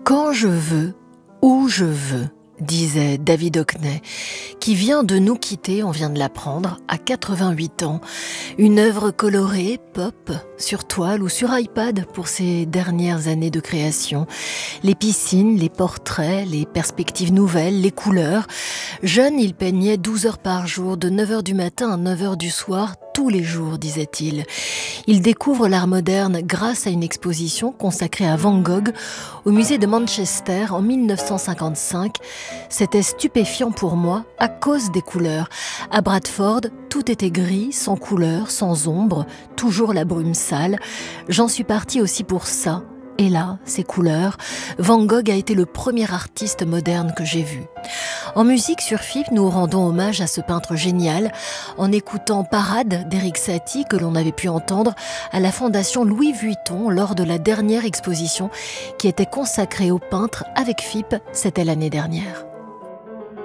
Quand je veux, où je veux, disait David Hockney, qui vient de nous quitter, on vient de l'apprendre, à 88 ans. Une œuvre colorée, pop, sur toile ou sur iPad pour ses dernières années de création. Les piscines, les portraits, les perspectives nouvelles, les couleurs. Jeune, il peignait 12 heures par jour, de 9 heures du matin à 9 heures du soir, tous les jours, disait-il. Il découvre l'art moderne grâce à une exposition consacrée à Van Gogh au musée de Manchester en 1955. C'était stupéfiant pour moi à cause des couleurs. À Bradford, tout était gris, sans couleur, sans ombre, toujours la brume sale. J'en suis partie aussi pour ça. Et là, ces couleurs, Van Gogh a été le premier artiste moderne que j'ai vu. En musique, sur FIP, nous rendons hommage à ce peintre génial en écoutant Parade d'Erik Satie que l'on avait pu entendre à la Fondation Louis Vuitton lors de la dernière exposition qui était consacrée au peintre avec FIP, c'était l'année dernière.